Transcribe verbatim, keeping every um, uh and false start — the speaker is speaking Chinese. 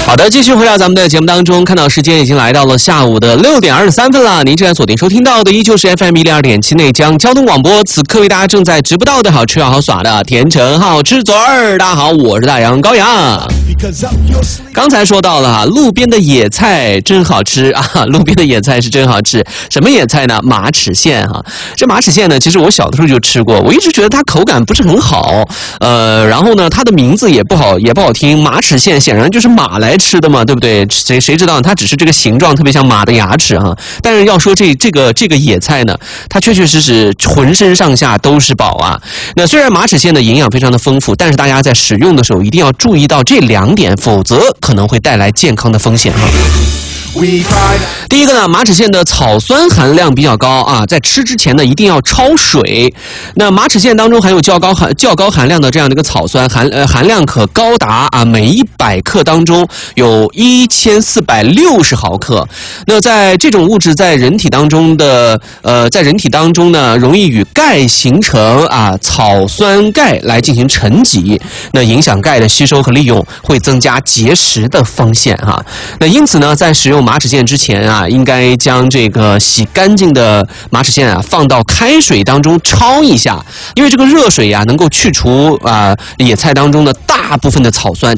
好的，继续回到咱们的节目当中，看到时间已经来到了下午的六点二十三分了。您正在锁定收听到的依旧是 F M 一零二点七内江交通广播，此刻为大家正在直播到的好吃又好耍的甜橙好吃嘴儿。大家好，我是大杨高阳。刚才说到了哈，路边的野菜真好吃啊！路边的野菜是真好吃。什么野菜呢？马齿苋哈。这马齿苋呢，其实我小的时候就吃过，我一直觉得它口感不是很好，呃，然后呢，它的名字也不好，也不好听。马齿苋显然就是马来吃的嘛，对不对？谁谁知道它只是这个形状特别像马的牙齿哈。但是要说这这个这个野菜呢，它确确实实浑身上下都是宝啊。那虽然马齿苋的营养非常的丰富，但是大家在使用的时候一定要注意到这两点，否则可能会带来健康的风险哈。第一个呢，马齿苋的草酸含量比较高啊，在吃之前呢一定要焯水。那马齿苋当中含有较高含较高含量的这样的一个草酸含呃含量可高达啊每一百克当中有一千四百六十毫克。那在这种物质在人体当中的呃在人体当中呢，容易与钙形成啊草酸钙来进行沉积，那影响钙的吸收和利用，会增加结石的风险哈。那因此呢，在使用马齿苋之前啊，应该将这个洗干净的马齿苋啊放到开水当中焯一下，因为这个热水啊能够去除啊野菜当中的大部分的草酸。